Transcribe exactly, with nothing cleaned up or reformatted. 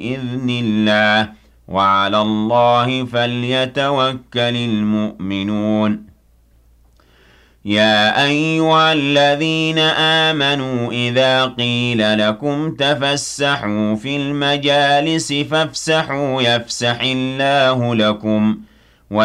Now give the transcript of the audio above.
بإذن الله وعلى الله فليتوكل المؤمنون يا أيها الذين آمنوا إذا قيل لكم تفسحوا في المجالس فافسحوا يفسح الله لكم